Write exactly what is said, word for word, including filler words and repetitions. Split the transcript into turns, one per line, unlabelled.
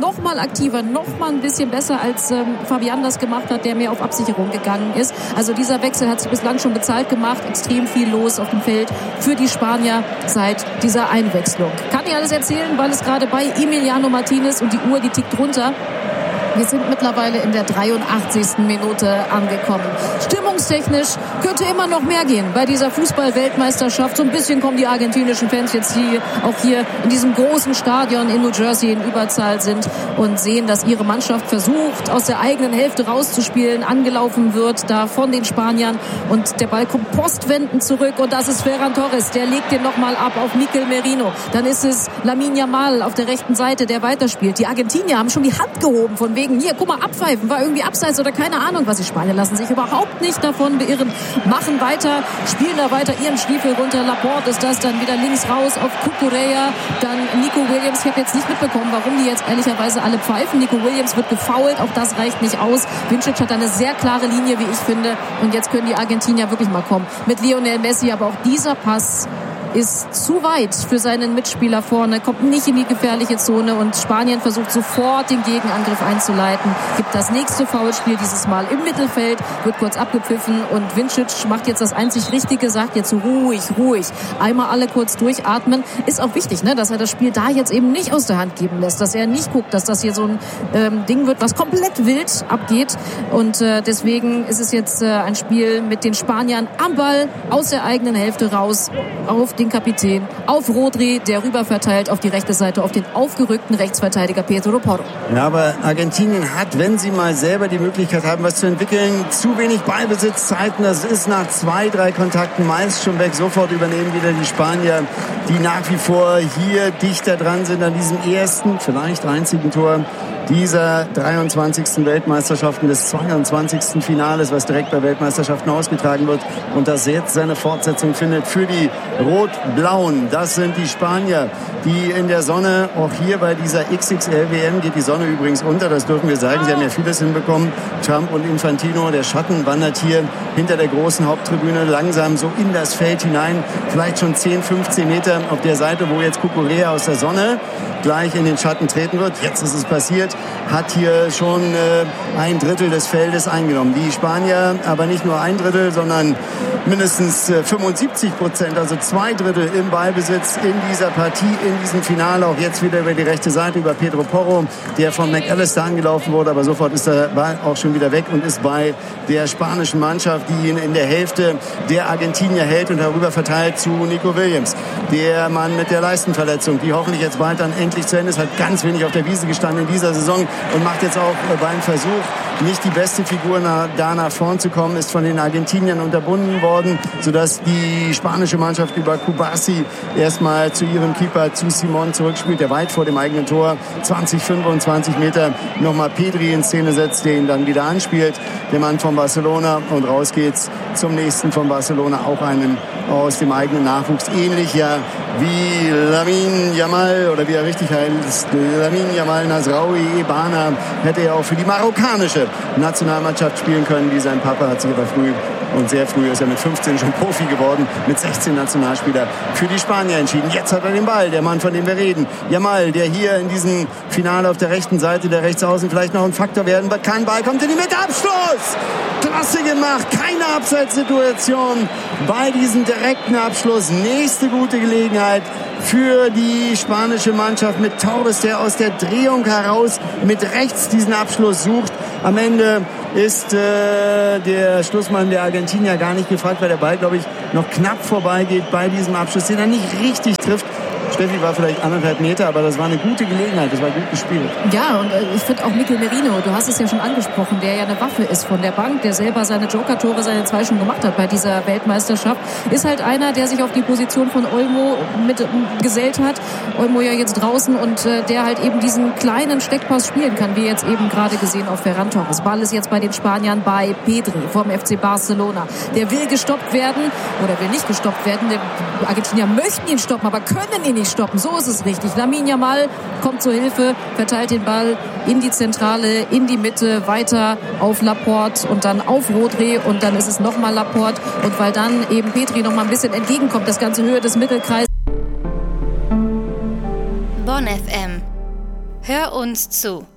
noch mal aktiver, noch mal ein bisschen besser, als ähm, Fabian das gemacht hat, der mehr auf Absicherung gegangen ist. Also dieser Wechsel hat sich bislang schon bezahlt gemacht. Extrem viel los auf dem Feld für die Spanier seit dieser Einwechslung. Kann ich alles erzählen, weil es gerade bei Emiliano Martinez und die Uhr, die tickt runter. Wir sind mittlerweile in der dreiundachtzigsten Minute angekommen. Stimmungstechnisch könnte immer noch mehr gehen bei dieser Fußball-Weltmeisterschaft. So ein bisschen kommen die argentinischen Fans jetzt hier, auch hier in diesem großen Stadion in New Jersey in Überzahl sind und sehen, dass ihre Mannschaft versucht, aus der eigenen Hälfte rauszuspielen, angelaufen wird da von den Spaniern und der Ball kommt postwendend zurück und das ist Ferran Torres, der legt den nochmal ab auf Mikel Merino. Dann ist es Lamine Yamal auf der rechten Seite, der weiterspielt. Die Argentinier haben schon die Hand gehoben von wegen hier, guck mal, abpfeifen, war irgendwie abseits oder keine Ahnung, was. Die Spanier lassen sich überhaupt nicht davon beirren, machen weiter, spielen da weiter ihren Stiefel runter. Laporte ist das, dann wieder links raus auf Cucurella, dann Nico Williams. Ich habe jetzt nicht mitbekommen, warum die jetzt ehrlicherweise alle pfeifen. Nico Williams wird gefoult, auch das reicht nicht aus. Vincic hat eine sehr klare Linie, wie ich finde, und jetzt können die Argentinier wirklich mal kommen. Mit Lionel Messi, aber auch dieser Pass ist zu weit für seinen Mitspieler vorne, kommt nicht in die gefährliche Zone und Spanien versucht sofort den Gegenangriff einzuleiten. Gibt das nächste Foulspiel, dieses Mal im Mittelfeld, wird kurz abgepfiffen und Vincic macht jetzt das einzig Richtige, sagt jetzt ruhig, ruhig. Einmal alle kurz durchatmen. Ist auch wichtig, ne, dass er das Spiel da jetzt eben nicht aus der Hand geben lässt, dass er nicht guckt, dass das hier so ein ähm, Ding wird, was komplett wild abgeht. Und äh, deswegen ist es jetzt äh, ein Spiel mit den Spaniern am Ball, aus der eigenen Hälfte raus, auf den Kapitän, auf Rodri, der rüber verteilt auf die rechte Seite, auf den aufgerückten Rechtsverteidiger Pedro Porro.
Ja, aber Argentinien hat, wenn sie mal selber die Möglichkeit haben, was zu entwickeln, zu wenig Ballbesitzzeiten. Das ist nach zwei, drei Kontakten meist schon weg. Sofort übernehmen wieder die Spanier, die nach wie vor hier dichter dran sind an diesem ersten, vielleicht einzigen Tor dieser dreiundzwanzigsten Weltmeisterschaften, des zweiundzwanzigsten Finales, was direkt bei Weltmeisterschaften ausgetragen wird und das jetzt seine Fortsetzung findet für die Rot-Blauen. Das sind die Spanier, die in der Sonne, auch hier bei dieser X X L-W M geht die Sonne übrigens unter, das dürfen wir sagen, sie haben ja vieles hinbekommen. Trump und Infantino, der Schatten wandert hier hinter der großen Haupttribüne langsam so in das Feld hinein, vielleicht schon zehn, fünfzehn Meter auf der Seite, wo jetzt Cucurella aus der Sonne gleich in den Schatten treten wird. Jetzt ist es passiert, hat hier schon äh, ein Drittel des Feldes eingenommen. Die Spanier aber nicht nur ein Drittel, sondern mindestens äh, fünfundsiebzig Prozent, also zwei Drittel im Ballbesitz in dieser Partie, in diesem Finale. Auch jetzt wieder über die rechte Seite, über Pedro Porro, der von McAllister angelaufen wurde, aber sofort ist der Ball auch schon wieder weg und ist bei der spanischen Mannschaft, die ihn in der Hälfte der Argentinier hält und darüber verteilt zu Nico Williams. Der Mann mit der Leistenverletzung, die hoffentlich jetzt bald dann endlich zu Ende ist, hat ganz wenig auf der Wiese gestanden in dieser Saison und macht jetzt auch beim Versuch, nicht die beste Figur nach, da nach vorn zu kommen, ist von den Argentiniern unterbunden worden, sodass die spanische Mannschaft über Kubasi erstmal zu ihrem Keeper, zu Simon zurückspielt, der weit vor dem eigenen Tor, zwanzig, fünfundzwanzig Meter, nochmal Pedri in Szene setzt, der ihn dann wieder anspielt, der Mann von Barcelona, und raus geht's zum nächsten von Barcelona, auch einen aus dem eigenen Nachwuchs, ähnlich ja wie Lamine Yamal, oder wie er richtig heißt, Lamine Yamal Nasraoui Ebana, hätte er auch für die marokkanische Nationalmannschaft spielen können, wie sein Papa, hat sich aber früh und sehr früh ist er mit fünfzehn schon Profi geworden, mit sechzehn Nationalspieler für die Spanier entschieden. Jetzt hat er den Ball, der Mann, von dem wir reden. Yamal, der hier in diesem Finale auf der rechten Seite, der Rechtsaußen vielleicht noch ein Faktor werden kann. Ball kommt in die Mitte, Abschluss! Klasse gemacht, keine Abseitssituation bei diesem direkten Abschluss. Nächste gute Gelegenheit für die spanische Mannschaft mit Torres, der aus der Drehung heraus mit rechts diesen Abschluss sucht. Am Ende ist äh, der Schlussmann der Argentinier gar nicht gefragt, weil der Ball, glaube ich, noch knapp vorbeigeht bei diesem Abschluss, den er nicht richtig trifft. Steffi war vielleicht anderthalb Meter, aber das war eine gute Gelegenheit, das war gut gespielt.
Ja, und äh, ich finde auch Mikel Merino, du hast es ja schon angesprochen, der ja eine Waffe ist von der Bank, der selber seine Joker-Tore, seine zwei schon gemacht hat bei dieser Weltmeisterschaft, ist halt einer, der sich auf die Position von Olmo mit äh, gesellt hat. Olmo ja jetzt draußen und äh, der halt eben diesen kleinen Steckpass spielen kann, wie jetzt eben gerade gesehen auf Ferran Torres. Ball ist jetzt bei den Spaniern bei Pedri vom F C Barcelona. Der will gestoppt werden oder will nicht gestoppt werden. Die Argentinier möchten ihn stoppen, aber können ihn nicht stoppen. So ist es richtig. Lamine Yamal kommt zur Hilfe, verteilt den Ball in die Zentrale, in die Mitte, weiter auf Laporte und dann auf Rodri und dann ist es nochmal Laporte und weil dann eben Pedri nochmal ein bisschen entgegenkommt, das ganze Höhe des Mittelkreises.
Bonn F M. Hör uns zu.